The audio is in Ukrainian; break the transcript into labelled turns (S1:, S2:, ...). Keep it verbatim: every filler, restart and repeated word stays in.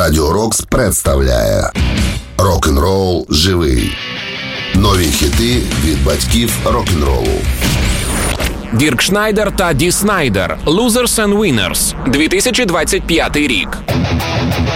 S1: Радіо Рокс представляє Рок-н-рол живий. Нові хіти від батьків рок-н-ролу.
S2: Дірк Шнайдер та Ді Снайдер. Losers and Winners. дві тисячі двадцять п'ятий рік.